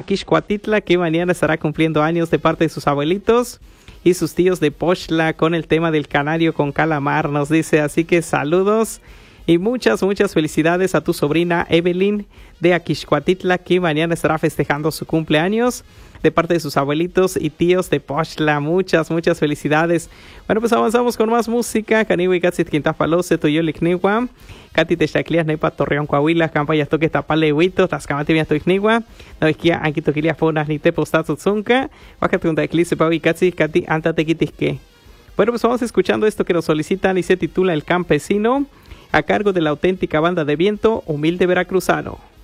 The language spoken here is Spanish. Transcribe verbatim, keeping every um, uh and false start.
Quixcuatitla, que mañana estará cumpliendo años de parte de sus abuelitos y sus tíos de Poxtla con el tema del canario con calamar, nos dice. Así que saludos y muchas, muchas felicidades a tu sobrina Evelyn de Aquixcuatitla, que mañana estará festejando su cumpleaños de parte de sus abuelitos y tíos de Poxtla. Muchas, muchas felicidades. Bueno, pues avanzamos con más música. Caniwi Katsit Quintapalose, Tuyolikniwa, Kati Techaclias, Nepa Torreón, Coahuila, Campaya Toque Tapalehuito, Tascamate Miatoikniwa, Noisquia, Anquitoquilias Ponas, Nite Postatuzunca, Huacatunda Eclipse, Paui Katsi, Kati Antatequitisque. Bueno, pues vamos escuchando esto que nos solicitan y se titula El Campesino, a cargo de la auténtica banda de viento humilde veracruzano.